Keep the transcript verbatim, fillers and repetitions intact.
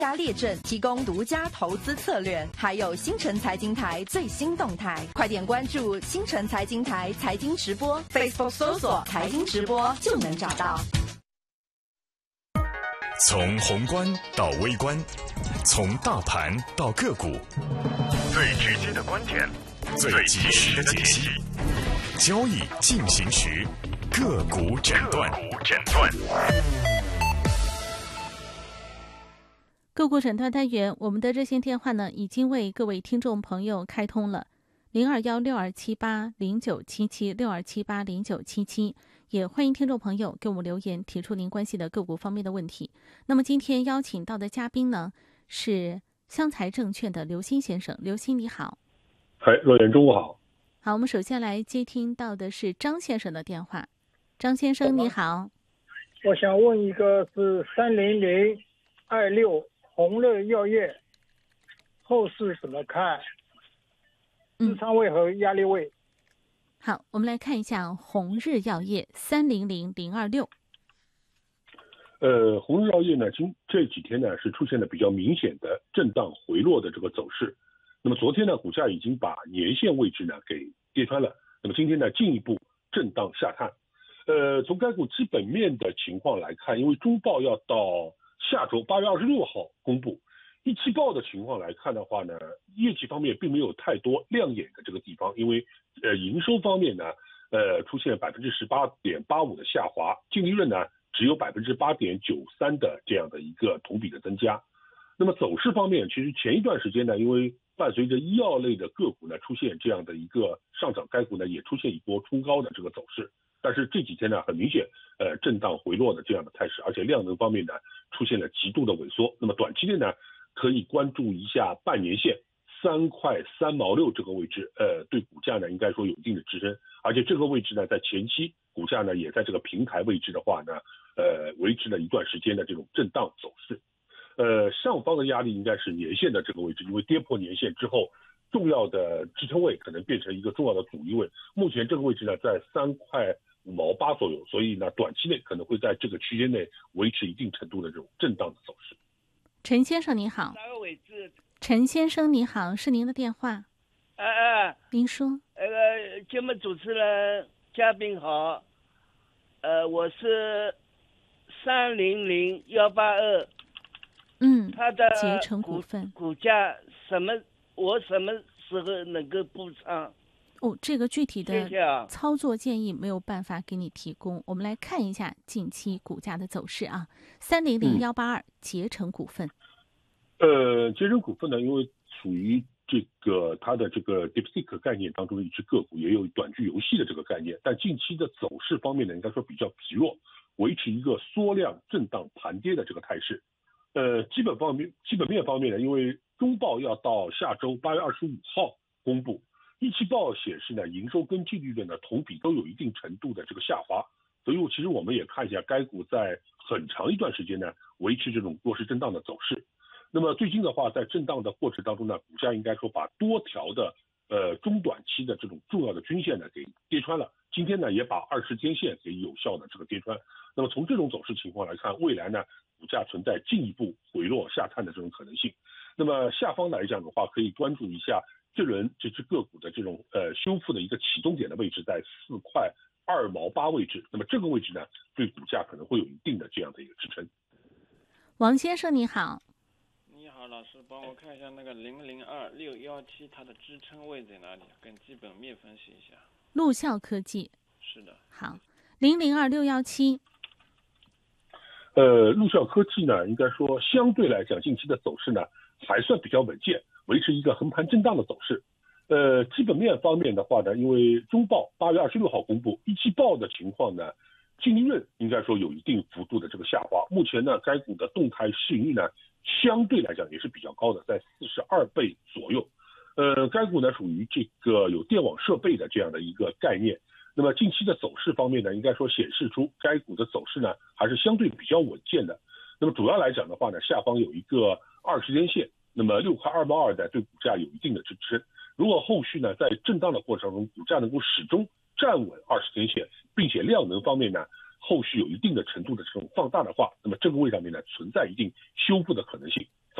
家列阵提供独家投资策略，还有新城财经台最新动态，快点关注新城财经台财经直播 ，Facebook 搜索财经直播就能找到。 从宏观到微观，从大盘到个股，最直接的观点，最及时的解析，交易进行时，个股诊断。 个股诊断单元，我们的热线电话呢已经为各位听众朋友开通了零二幺六二七八零九七七六二七八零九七七，也欢迎听众朋友给我们留言，提出您关系的个股方面的问题。那么今天邀请到的嘉宾呢是湘财证券的刘鑫先生，刘鑫你好。 嗨，若言中午好。 好，我们首先来接听到的是张先生的电话。张先生你好。 我想问一个是三零零二六宏热药业后市怎么看？支撑位和压力位。 嗯、好，我们来看一下宏日药业三零零零二六。 呃，宏日药业呢，今这几天呢是出现了比较明显的震荡回落的这个走势。那么昨天呢，股价已经把年线位置呢给跌穿了。那么今天呢，进一步震荡下探。呃，从该股基本面的情况来看，因为中报要到下周八月二十六号公布，一季报的情况来看的话呢，业绩方面并没有太多亮眼的这个地方，因为呃营收方面呢，呃出现百分之十八点八五的下滑，净利润呢只有百分之八点九三的这样的一个同比的增加。那么走势方面，其实前一段时间呢，因为伴随着医药类的个股呢出现这样的一个上涨，该股呢也出现一波冲高的这个走势。但是这几天呢，很明显，呃，震荡回落的这样的态势，而且量能方面呢，出现了极度的萎缩。那么短期内呢，可以关注一下半年线三块三毛六这个位置，呃，对股价呢，应该说有一定的支撑。而且这个位置呢，在前期股价呢，也在这个平台位置的话呢，呃，维持了一段时间的这种震荡走势。呃，上方的压力应该是年线的这个位置，因为跌破年线之后，重要的支撑位可能变成一个重要的阻力位。目前这个位置呢，在三块五毛八左右，所以呢，短期内可能会在这个区间内维持一定程度的这种震荡的走势。 陈先生你好。 哪个位置？ 陈先生你好，是您的电话。 哎哎， 您说。 那个节目主持人嘉宾好，呃，我是三零零幺八二。 嗯， 它的捷成股份股价什么？我什么时候能够补仓？ 哦，这个具体谢谢啊的操作建议没有办法给你提供。我们来看一下近期股价的走势啊，三零零幺八二捷成股份。 呃，捷成股份呢，因为属于这个它的这个 DeepSeek 概念当中的一只个股，也有短剧游戏的这个概念，但近期的走势方面呢，应该说比较疲弱，维持一个缩量震荡盘跌的这个态势。呃，基本方面，基本面方面呢，因为中报要到下周八月二十五号公布，一季报显示呢，营收跟净利润呢同比都有一定程度的这个下滑，所以其实我们也看一下该股在很长一段时间呢维持这种弱势震荡的走势。那么最近的话，在震荡的过程当中呢，股价应该说把多条的呃中短期的这种重要的均线呢给跌穿了，今天呢也把二十天线给有效的这个跌穿。那么从这种走势情况来看，未来呢股价存在进一步回落下探的这种可能性。那么下方来讲的话，可以关注一下这轮这只个股的这种呃修复的一个启动点的位置在四块二毛八位置。那么这个位置呢，对股价可能会有一定的这样的一个支撑。 王先生你好。 你好，老师，帮我看一下那个零零二六幺七它的支撑位在哪里？跟基本面分析一下。 陆校科技。 是的。 好，零零二六幺七。 呃，陆校科技呢，应该说相对来讲，近期的走势呢还算比较稳健，维持一个横盘震荡的走势。呃，基本面方面的话呢，因为中报八月二十六号公布，一季报的情况呢，净利润应该说有一定幅度的这个下滑。目前呢，该股的动态市盈率呢，相对来讲也是比较高的，在四十二倍左右。呃，该股呢属于这个有电网设备的这样的一个概念。那么近期的走势方面呢，应该说显示出该股的走势呢还是相对比较稳健的。那么主要来讲的话呢，下方有一个二十天线，那么六块二毛二的对股价有一定的支撑。如果后续呢在震荡的过程中，股价能够始终站稳二十天线，并且量能方面呢后续有一定的程度的这种放大的话，那么这个位上面呢存在一定修复的可能性。